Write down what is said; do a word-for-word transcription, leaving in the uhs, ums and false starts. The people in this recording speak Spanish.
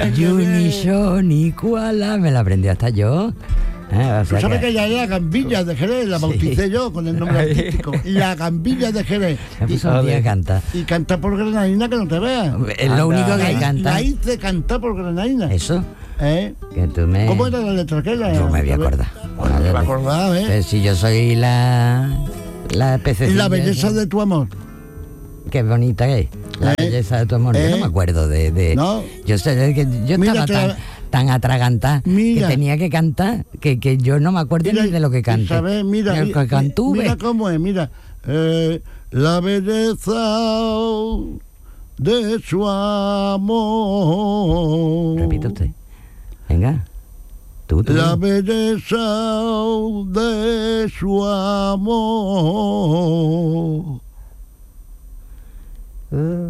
Juni, Shoni, Kuala, me la aprendí hasta yo. Eh, o sea Tú sabes que- que ella era Gambilla de Jerez, la bauticé Sí. yo con el nombre artístico. La Gambilla de Jerez. Me puso un día a cantar. Y canta por granadina que no te veas. Es lo Anda. único La, que hi- canta. la hice cantar por granadina. Eso, ¿Eh? que tú me... ¿Cómo era la letra que era? No me voy a acordar. Bueno, me acordaba, ¿eh? Pero si yo soy la... La pececilla. La belleza esa. de tu amor. Qué bonita es. La ¿Eh? belleza de tu amor. Yo ¿Eh? no me acuerdo de... de No. Yo sé de que yo Mira, estaba te tan, la- tan atragantada que Mira. tenía que cantar que, que yo no me acuerdo ni de lo que cante. Isabel, mira, Ni el mi- que cantuve. mira cómo es, mira. Eh, la belleza de su amor. Repite usted. Venga. Tú, tú. La belleza de su amor.